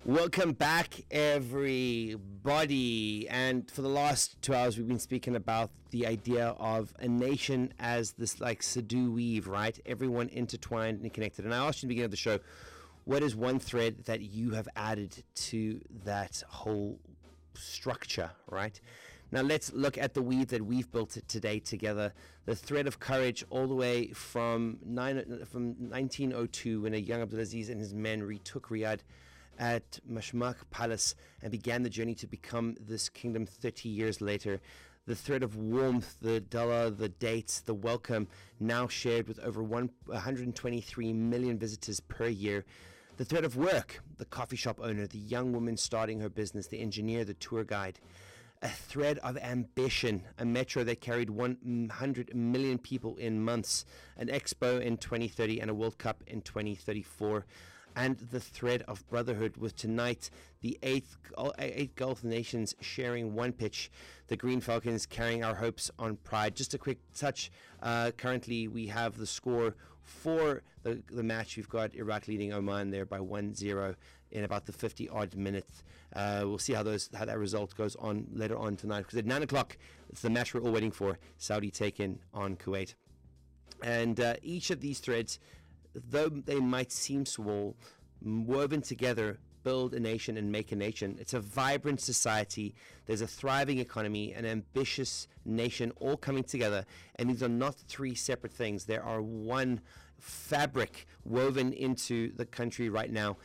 Welcome back, everybody. And for the last 2 hours, we've been speaking about the idea of a nation as this like Sadu weave, right? Everyone intertwined and connected. And I asked you in the beginning of the show, what is one thread that you have added to that whole structure, right? Now let's look at the weave that we've built it today together. The thread of courage all the way from 1902, when a young Abdulaziz and his men retook Riyadh at Mashmak Palace and began the journey to become this kingdom 30 years later. The thread of warmth, the dollar, the dates, the welcome, now shared with over 123 million visitors per year. The thread of work, the coffee shop owner, the young woman starting her business, the engineer, the tour guide. A thread of ambition, a metro that carried 100 million people in months, an expo in 2030 and a World Cup in 2034. And the thread of brotherhood, with tonight the eight Gulf nations sharing one pitch, the Green Falcons carrying our hopes on pride. Just a quick touch, currently we have the score for the match. We've got Iraq leading Oman there by 1-0 in about the 50 odd minutes. We'll see how that result goes on later on tonight, because at 9 o'clock it's the match we're all waiting for, Saudi taking on Kuwait. And each of these threads, though they might seem small, woven together build a nation and make a nation. It's a vibrant society. There's a thriving economy, an ambitious nation, all coming together. And these are not three separate things. There are one fabric woven into the country right now.